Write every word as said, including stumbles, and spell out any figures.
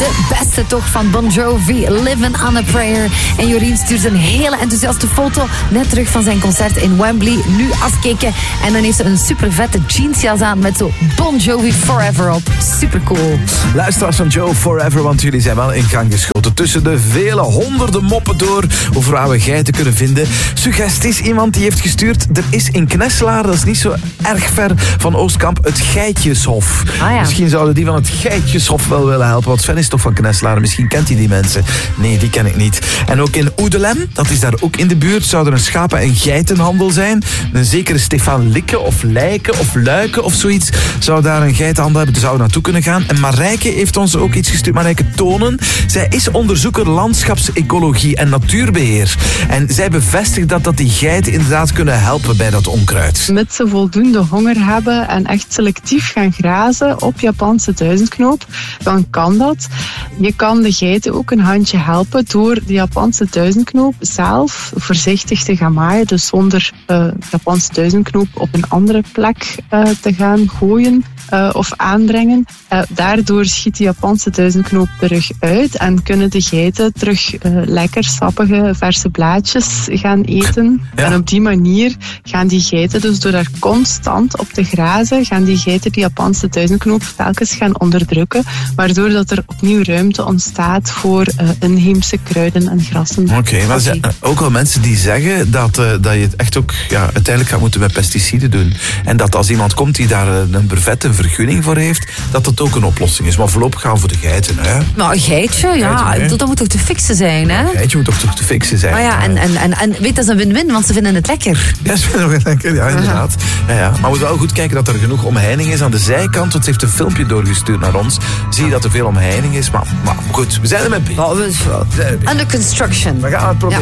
de beste toch van Bon Jovi, Living on a Prayer. En Jorien stuurt een hele enthousiaste foto, net terug van zijn concert in Wembley. Nu afkeken en dan heeft ze een super vette jeansjas aan met zo Bon Jovi Forever op. Super cool. Luisteraars van Joe Forever, want jullie zijn wel in gang geschoten tussen de vele honderden moppen door over waar we geiten kunnen vinden. Suggesties, iemand die heeft gestuurd. Er is in Knesselaar, dat is niet zo erg ver van Oostkamp, het Geitjeshof. Ah, ja. Misschien zouden die van het Geitjeshof wel willen helpen. Want Sven is toch van Knesselaar, misschien kent hij die mensen. Nee, die ken ik niet. En ook in Oedelem, dat is daar ook in de buurt, zou er een schapen- en geitenhandel zijn. Een zekere Stefan Likke of Lijken of Luiken of zoiets zou daar een geitenhandel hebben. Daar zou naartoe kunnen gaan. En Marijke heeft ons ook iets gestuurd. Marijke Tonen. Zij is onderzoeker landschapsecologie en natuurbeheer. En zij bevestigt dat, dat die geiten inderdaad kunnen helpen bij dat onkruid. Met ze voldoende honger hebben en echt selectief gaan grazen op Japanse duizendknoop, dan kan dat. Je kan de geiten ook een handje helpen door de Japanse duizendknoop zelf voorzichtig te gaan maaien. Dus zonder uh, Japanse duizendknoop op een andere plek uh, te gaan gooien uh, of aanbrengen. Uh, daardoor schiet de Japanse duizendknoop terug uit en kunnen de geiten terug uh, lekker sappige verse blaadjes gaan eten. Ja. En op die manier gaan die geiten, dus door daar constant op te grazen, gaan die geiten die Japanse duizendknoop telkens gaan onderdrukken, waardoor dat er opnieuw ruimte ontstaat voor uh, inheemse kruiden en grassen. Oké, okay, maar er zijn ook wel mensen die zeggen dat, uh, dat je het echt ook ja, uiteindelijk gaat moeten met pesticiden doen. En dat als iemand komt die daar een brevet, een vergunning voor heeft, dat dat ook een oplossing is. Maar voorlopig gaan we voor de geiten, hè? Nou, een geitje, ja, geiten, dat, dat moet toch te fixen zijn, hè? Een geitje moet toch, toch te fixen zijn. Maar ja, en, en, en, en weet, dat is een win-win, want ze vinden het lekker. Ja, ze vinden het lekker, ja, inderdaad. Ja, ja. Maar we moeten wel goed kijken dat er genoeg omheining is aan de zijkant, want ze heeft een filmpje doorgestuurd naar ons. Zie je dat er veel omheining is, maar, maar goed, we zijn er mee bezig. Oh, under construction. We gaan het proberen.